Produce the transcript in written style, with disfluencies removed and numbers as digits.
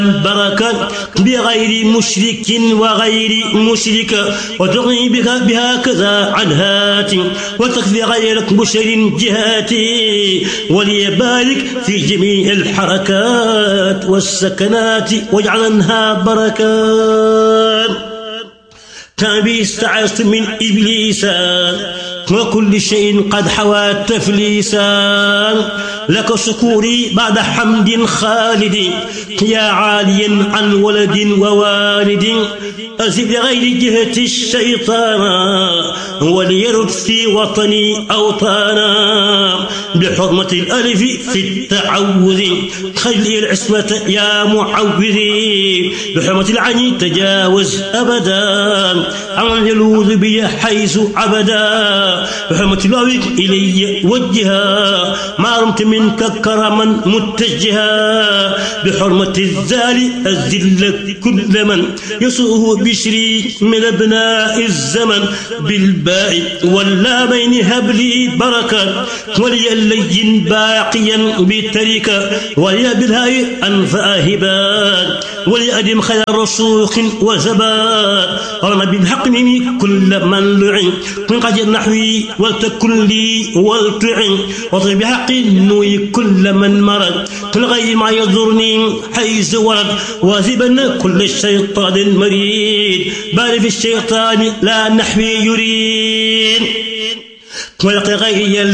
البركة بغير مشرك وغير مشرك، وتغني بها كذا عن هات، وتكفي غيرك بشر جهاتي، وليبارك في جميع الحركات والسكنات واجعلنها بركات. تابي استعذت من إبليس وكل شيء قد حوى تفليسا، لك شكوري بعد حمد خالد يا عاليا عن ولد ووالد، أزد لغير جهة الشيطان وليرد في وطني أوطانا، بحرمة الألف في التعوذ خلي العصمة يا معوذي، بحرمة العين تجاوز أبدا عن يلوذ بي حيث عبدا، بحرمة الواو إلي وجها ما رمت منك كرما متجها، بحرمة الزال الذل كل من يسوءه بشري من أبناء الزمن، بالباء واللامين هب لي بركة ولي اللين باقيا بتركة، ولي بالهاء أنفأ هبات، ولي أدم خير رسوخ وزبات، ورمى بالحق مني كل من لعن من قد نحوي ولتكن لي ولتعن، وطيب بحق نوي كل من مرض من غير ما يضرني حيث ورد، واذبا كل الشيطان مريد بارف الشيطان لا نحوي يريد، ولقي غير